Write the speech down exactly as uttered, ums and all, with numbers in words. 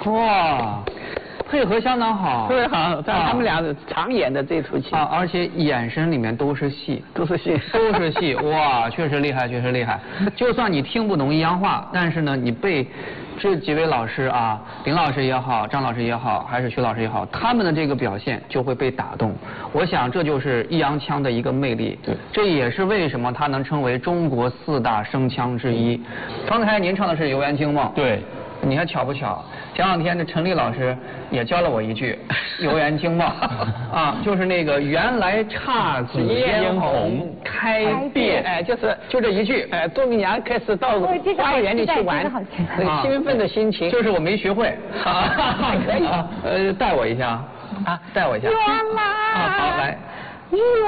哇，配合相当好， 特别好。但他们俩常演的这出戏啊，而且眼神里面都是戏， 都是戏， 都是戏。哇，确实厉害，确实厉害。就算你听不懂阴阳话，但是呢，你被这几位老师啊，林老师也好，张老师也好，还是徐老师也好，他们的这个表现就会被打动。我想这就是易烊千的一个魅力。 对， 这也是为什么他能称为中国四大声腔之一。刚才您唱的是《游园惊梦》。 对。 你看巧不巧？前两天这陈丽老师也教了我一句《游园惊梦》啊，就是那个原来姹紫嫣红开遍， 哎，就是就这一句， 哎，杜丽娘开始到花园里去玩，那个兴奋的心情， 就是我没学会， 可以， 呃，带我一下啊，带我一下， 原来啊，好来。